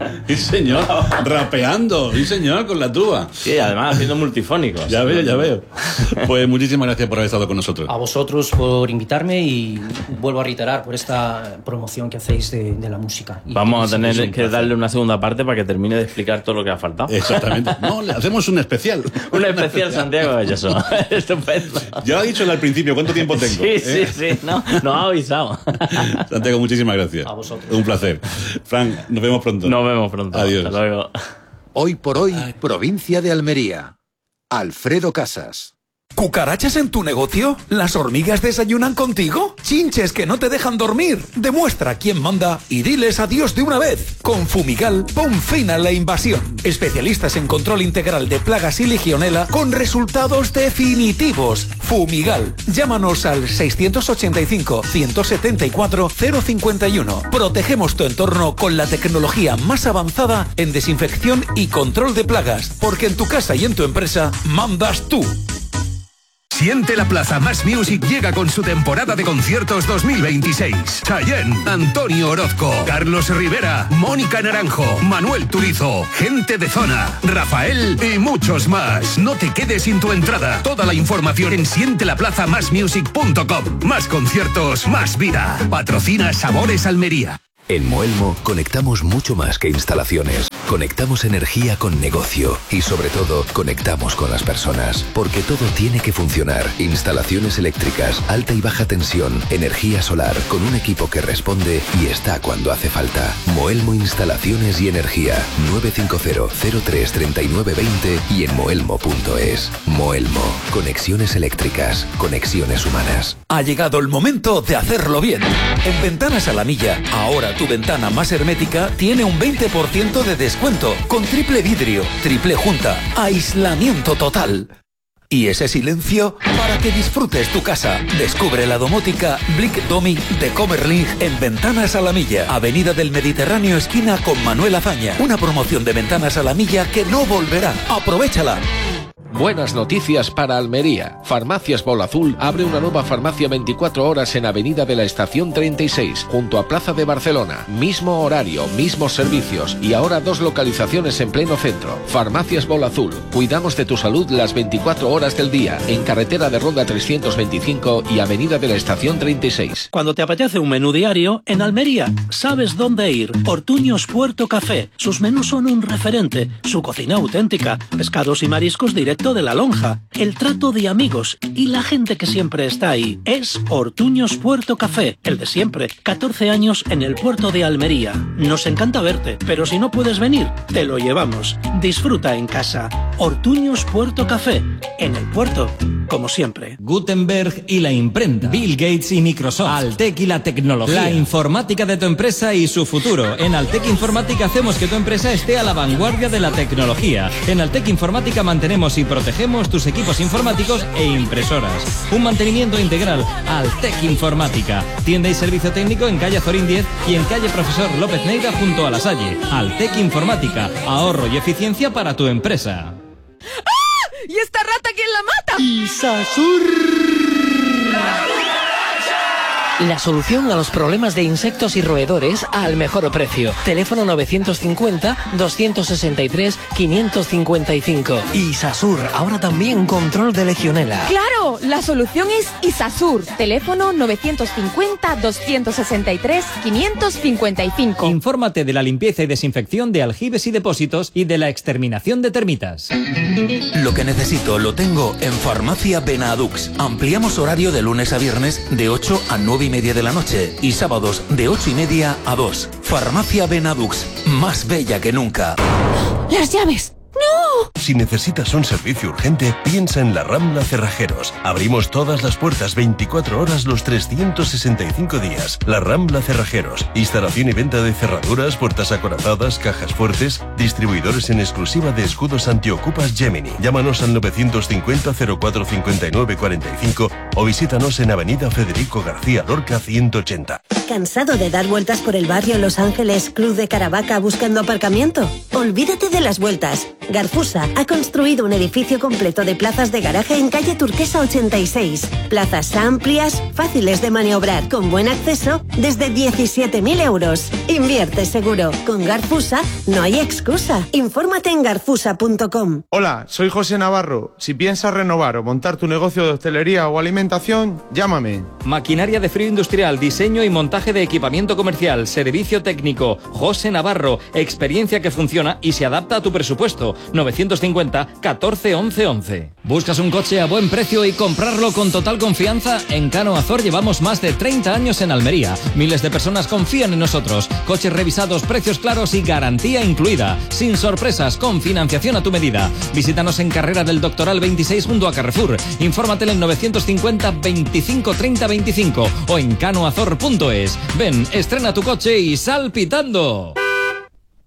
Sí, señor. Rapeando, sí, señor, con la tuba. Sí, además haciendo multifónicos. Ya veo. Pues muchísimas gracias por haber estado con nosotros. A vosotros por invitarme y vuelvo a reiterar por esta promoción que hacéis de la música. Y vamos a tener que darle una segunda parte para que termine de explicar todo lo que ha faltado. Exactamente. No, le hacemos un especial. Un especial Santiago Galloso. Estupendo. Ya he dicho al principio cuánto tiempo tengo. Sí. No, nos ha avisado. Santiago, muchísimas gracias. A vosotros. Un placer. Frank, nos vemos pronto. Adiós. Hasta luego. Hoy por hoy, provincia de Almería. Alfredo Casas. ¿Cucarachas en tu negocio? ¿Las hormigas desayunan contigo? ¿Chinches que no te dejan dormir? Demuestra quién manda y diles adiós de una vez. Con Fumigal, pon fin a la invasión. Especialistas en control integral de plagas y legionela con resultados definitivos. Fumigal. Llámanos al 685-174-051. Protegemos tu entorno con la tecnología más avanzada en desinfección y control de plagas. Porque en tu casa y en tu empresa mandas tú. Siente la Plaza Más Music llega con su temporada de conciertos 2026. Chayanne, Antonio Orozco, Carlos Rivera, Mónica Naranjo, Manuel Turizo, Gente de Zona, Rafael y muchos más. No te quedes sin tu entrada. Toda la información en sientelaplazamasmusic.com. Más conciertos, más vida. Patrocina Sabores Almería. En Moelmo conectamos mucho más que instalaciones. Conectamos energía con negocio y sobre todo conectamos con las personas. Porque todo tiene que funcionar. Instalaciones eléctricas, alta y baja tensión, energía solar, con un equipo que responde y está cuando hace falta. Moelmo Instalaciones y Energía. 950-03-3920 y en moelmo.es. Moelmo. Conexiones eléctricas. Conexiones humanas. Ha llegado el momento de hacerlo bien. En Ventanas Alamilla, ahora tu ventana más hermética tiene un 20% de descuento, con triple vidrio, triple junta, aislamiento total. Y ese silencio para que disfrutes tu casa. Descubre la domótica Blick Domi de Comerling en Ventanas Alamilla, Avenida del Mediterráneo esquina con Manuel Azaña. Una promoción de Ventanas Alamilla que no volverá. ¡Aprovéchala! Buenas noticias para Almería. Farmacias Bola Azul abre una nueva farmacia 24 horas en Avenida de la Estación 36, junto a Plaza de Barcelona. Mismo horario, mismos servicios y ahora 2 localizaciones en pleno centro. Farmacias Bola Azul. Cuidamos de tu salud las 24 horas del día, en carretera de Ronda 325 y Avenida de la Estación 36. Cuando te apetece un menú diario, en Almería sabes dónde ir. Ortuños Puerto Café. Sus menús son un referente. Su cocina auténtica. Pescados y mariscos directos de la lonja, el trato de amigos y la gente que siempre está ahí. Es Ortuños Puerto Café, el de siempre. 14 años en el puerto de Almería. Nos encanta verte, pero si no puedes venir, te lo llevamos. Disfruta en casa. Ortuños Puerto Café, en el puerto, como siempre. Gutenberg y la imprenta. Bill Gates y Microsoft. Altec y la tecnología. La informática de tu empresa y su futuro. En Altec Informática hacemos que tu empresa esté a la vanguardia de la tecnología. En Altec Informática mantenemos y protegemos tus equipos informáticos e impresoras. Un mantenimiento integral. Altec Informática. Tienda y servicio técnico en calle Azorín 10 y en calle Profesor López Neira junto a La Salle. Altec Informática. Ahorro y eficiencia para tu empresa. ¡Ah! ¿Y esta rata quién la mata? Isasur. La solución a los problemas de insectos y roedores al mejor precio. Teléfono 950-263-555. Isasur, ahora también control de legionela. ¡Claro! La solución es Isasur. Teléfono 950-263-555. Infórmate de la limpieza y desinfección de aljibes y depósitos y de la exterminación de termitas. Lo que necesito lo tengo en Farmacia Benadux. Ampliamos horario de lunes a viernes de 8 a 9:30 de la noche y sábados de 8:30 a 2. Farmacia Benadux, más bella que nunca. ¡Las llaves! ¡No! Si necesitas un servicio urgente, piensa en La Rambla Cerrajeros. Abrimos todas las puertas 24 horas los 365 días. La Rambla Cerrajeros. Instalación y venta de cerraduras, puertas acorazadas, cajas fuertes, distribuidores en exclusiva de escudos antiocupas Gemini. Llámanos al 950 04 59 45 o visítanos en Avenida Federico García Lorca 180. ¿Cansado de dar vueltas por el barrio Los Ángeles, Club de Caravaca buscando aparcamiento? Olvídate de las vueltas. Garfusa ha construido un edificio completo de plazas de garaje en calle Turquesa 86. Plazas amplias, fáciles de maniobrar, con buen acceso, desde 17.000 euros. Invierte seguro. Con Garfusa no hay excusa. Infórmate en garfusa.com. Hola, soy José Navarro. Si piensas renovar o montar tu negocio de hostelería o alimentación, llámame. Maquinaria de frío industrial, diseño y montaje de equipamiento comercial, servicio técnico. José Navarro, experiencia que funciona y se adapta a tu presupuesto. 950 14 11 11. ¿Buscas un coche a buen precio y comprarlo con total confianza? En Cano Azor llevamos más de 30 años en Almería. Miles de personas confían en nosotros. Coches revisados, precios claros y garantía incluida. Sin sorpresas, con financiación a tu medida. Visítanos en Carrera del Doctoral 26 junto a Carrefour. Infórmate en 950 25 30 25 o en canoazor.es. Ven, estrena tu coche y sal pitando.